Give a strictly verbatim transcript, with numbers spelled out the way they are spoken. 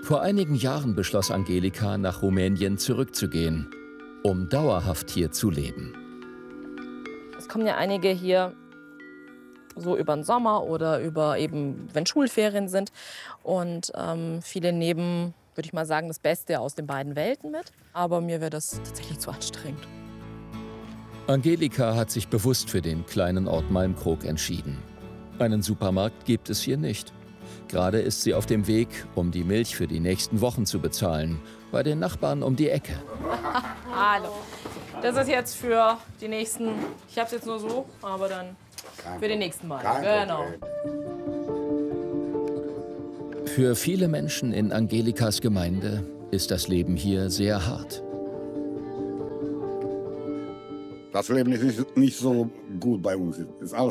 Vor einigen Jahren beschloss Angelika, nach Rumänien zurückzugehen, um dauerhaft hier zu leben. Es kommen ja einige hier so über den Sommer oder über eben, wenn Schulferien sind. Und ähm, viele nehmen, würde ich mal sagen, das Beste aus den beiden Welten mit. Aber mir wäre das tatsächlich zu anstrengend. Angelika hat sich bewusst für den kleinen Ort Malmkrog entschieden. Einen Supermarkt gibt es hier nicht. Gerade ist sie auf dem Weg, um die Milch für die nächsten Wochen zu bezahlen, bei den Nachbarn um die Ecke. Hallo. Das ist jetzt für die nächsten, ich habe es jetzt nur so, aber dann für den nächsten Mal. Genau. Für viele Menschen in Angelikas Gemeinde ist das Leben hier sehr hart. Das Leben ist nicht, nicht so gut bei uns. Es ist alles